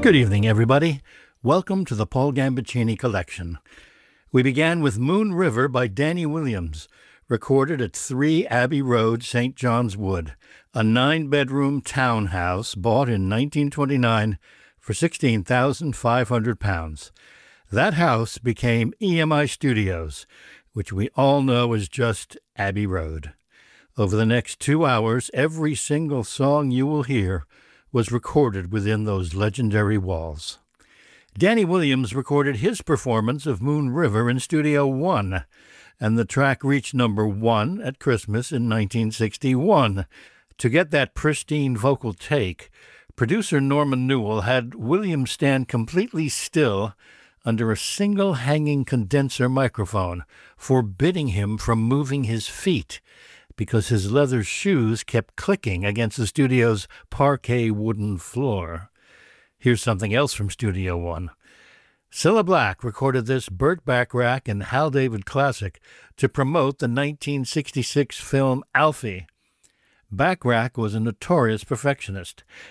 Good evening, everybody. Welcome to the Paul Gambaccini Collection. We began with Moon River by Danny Williams, recorded at 3 Abbey Road, St. John's Wood, a 9-bedroom townhouse bought in 1929 for £16,500. That house became EMI Studios, which we all know as just Abbey Road. Over the next 2 hours, every single song you will hear was recorded within those legendary walls. Danny Williams recorded his performance of Moon River in Studio One, and the track reached number 1 at Christmas in 1961. To get that pristine vocal take, producer Norman Newell had Williams stand completely still under a single hanging condenser microphone, forbidding him from moving his feet, because his leather shoes kept clicking against the studio's parquet wooden floor. Here's something else from Studio One. Cilla Black recorded this Burt Bacharach and Hal David classic to promote the 1966 film Alfie. Bacharach was a notorious perfectionist.